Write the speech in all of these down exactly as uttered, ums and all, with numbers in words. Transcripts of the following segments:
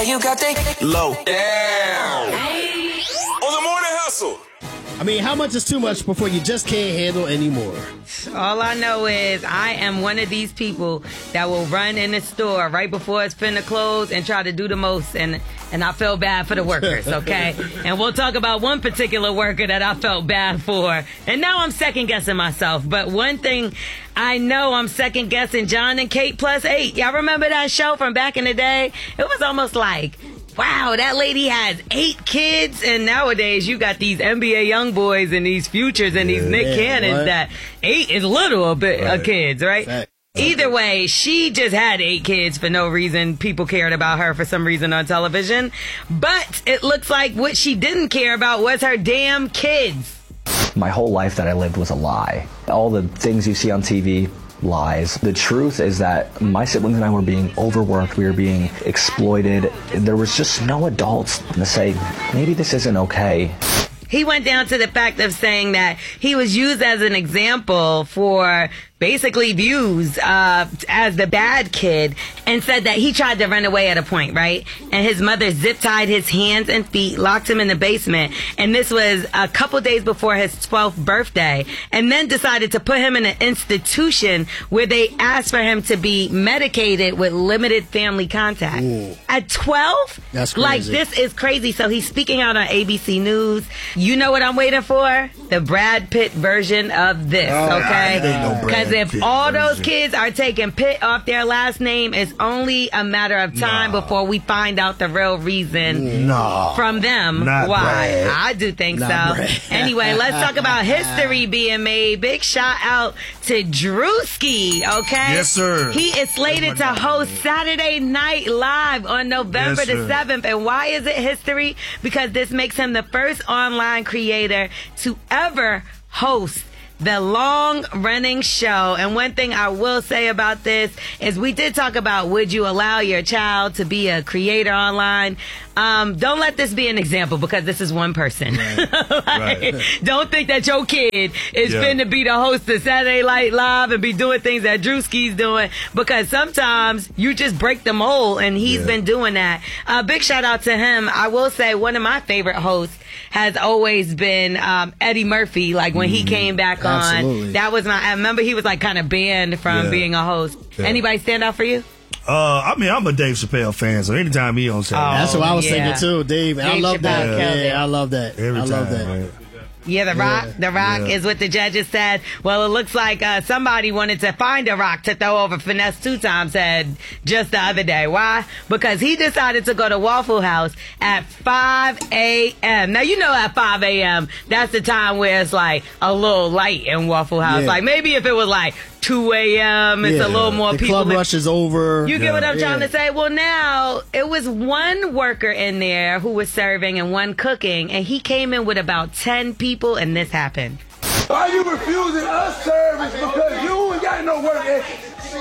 you got that low. Damn. On the Morning Hustle. I mean, how much is too much before you just can't handle anymore? All I know is I am one of these people that will run in the store right before it's finna close and try to do the most, and and I feel bad for the workers, okay? And we'll talk about one particular worker that I felt bad for, and now I'm second-guessing myself. But one thing I know, I'm second-guessing John and Kate plus eight. Y'all remember that show from back in the day? It was almost like, wow, that lady has eight kids, and nowadays you got these N B A young boys and these futures and these yeah, Nick Cannons what? that eight is little a bit right. of kids, right? Fact. Either way, she just had eight kids for no reason. People cared about her for some reason on television. But it looks like what she didn't care about was her damn kids. My whole life that I lived was a lie. All the things you see on T V, lies. The truth is that my siblings and I were being overworked. We were being exploited. There was just no adults to say, maybe this isn't okay. He went down to the fact of saying that he was used as an example for basically views uh, as the bad kid, and said that he tried to run away at a point, right? And his mother zip-tied his hands and feet, locked him in the basement, and this was a couple days before his twelfth birthday, and then decided to put him in an institution where they asked for him to be medicated with limited family contact. Ooh. At twelve? That's crazy. Like, this is crazy. So he's speaking out on A B C News. You know what I'm waiting for? The Brad Pitt version of this, oh, okay? Because no if all those kids are taking Pitt off their last name, it's only a matter of time no. before we find out the real reason no. from them Not why. Brad. I do think Not so. Brad. Anyway, let's talk about history being made. Big shout out to Drewski, okay? Yes, sir. He is slated to host Saturday Night Live on November yes, the seventh. And why is it history? Because this makes him the first online creator to ever host the long-running show. And one thing I will say about this is we did talk about, would you allow your child to be a creator online? Um, don't let this be an example, because this is one person. Right. like, right. Don't think that your kid is yeah. finna be the host of Saturday Night Live and be doing things that Drewski's doing, because sometimes you just break the mold, and he's yeah. been doing that. Uh, big shout out to him. I will say one of my favorite hosts has always been um, Eddie Murphy. Like when mm-hmm. he came back Absolutely. on, that was my, I remember he was like kind of banned from yeah. being a host. Yeah. Anybody stand out for you? Uh, I mean, I'm a Dave Chappelle fan, so anytime he on Saturday. Oh, that's what I was yeah. thinking too, Dave. Dave I love Chappelle that. yeah, yeah, I love that. Every I love time, that. man. Yeah, The Rock. Yeah. The Rock Yeah. is what the judges said. Well, it looks like uh, somebody wanted to find The Rock to throw over Finesse two times head just the other day. Why? Because he decided to go to Waffle House at five a.m. Now, you know at five a.m., that's the time where it's like a little light in Waffle House. Yeah. Like maybe if it was like two a.m., it's yeah. a little more the people. The club rush is over. You yeah. get what I'm yeah. trying to say? Well, now, it was one worker in there who was serving and one cooking, and he came in with about ten people, and this happened. Why you refusing us service because you ain't got no work ethic?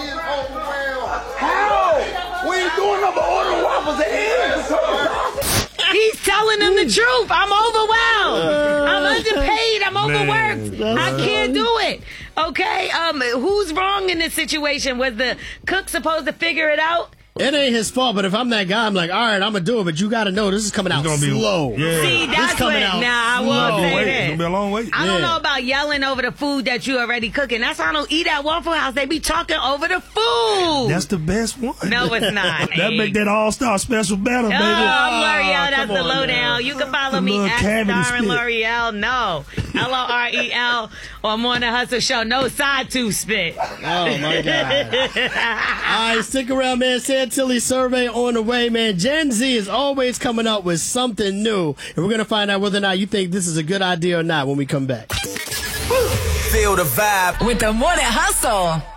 How? We ain't doing nothing but ordering waffles and eggs. He's telling them the truth. I'm overwhelmed. I'm underpaid. I'm overworked. Man. I can't do it. Okay? Um, who's wrong in this situation? Was the cook supposed to figure it out? It ain't his fault, but if I'm that guy, I'm like, all right, I'm going to do it, but you got to know this is coming out gonna be, slow. Yeah. See, that's this coming what, out now I will slow. say Wait, this. it's gonna be a long wait. I don't Yeah. know about yelling over the food that you already cooking. That's why I don't eat at Waffle House. They be talking over the food. That's the best one. No, it's not. That make that all-star special better, Oh, baby. I'm L'Oreal. That's come the on lowdown. now. You can follow The me little at cavity Starring spit. L'Oreal. No. L O R E L or Morning Hustle Show. No side tooth spit. Oh, my God. All right, stick around, man. Santilli survey on the way, man. Gen Z is always coming up with something new, and we're going to find out whether or not you think this is a good idea or not when we come back. Feel the vibe with the Morning Hustle.